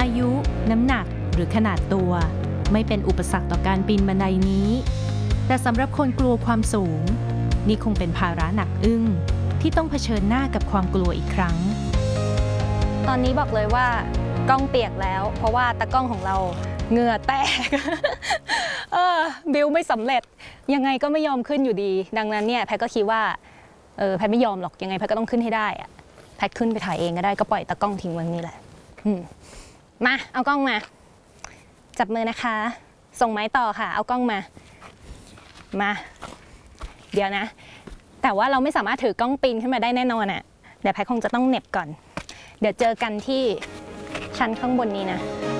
อายุน้ำหนักหรือขนาดตัวไม่เป็นอุปสรรคต่อการปีนบันไดนี้แต่สำหรับคนกลัวความสูงนี่คงเป็นภาระหนักอึ้งที่ต้องเผชิญหน้ากับความกลัวอีกครั้งตอนนี้บอกเลยว่ากล้องเปียกแล้วเพราะว่าตากล้องของเราเหงื่อแตก บิวไม่สำเร็จยังไงก็ไม่ยอมขึ้นอยู่ดีดังนั้นเนี่ยแพทก็คิดว่าแพทไม่ยอมหรอกยังไงแพทก็ต้องขึ้นให้ได้อะแพทขึ้นไปถ่ายเองก็ได้ก็ปล่อยตากล้องทิ้งไว้นี่แหละมาเอากล้องมาจับมือนะคะส่งไม้ต่อค่ะเอากล้องมาเดี๋ยวนะแต่ว่าเราไม่สามารถถือกล้องปีนขึ้นมาได้แน่นอนอ่ะเดี๋ยวแพทคงจะต้องเหน็บก่อนเดี๋ยวเจอกันที่ชั้นข้างบนนี้นะ